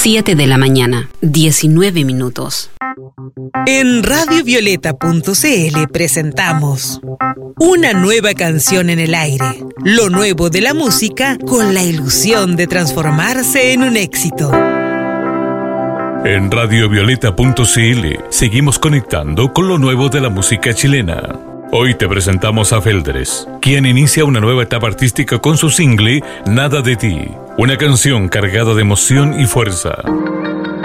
7 de la mañana, 19 minutos. En radiovioleta.cl presentamos una nueva canción en el aire, lo nuevo de la música con la ilusión de transformarse en un éxito. En radiovioleta.cl seguimos conectando con lo nuevo de la música chilena. Hoy te presentamos a Feldres, quien inicia una nueva etapa artística con su single Nada de ti, una canción cargada de emoción y fuerza.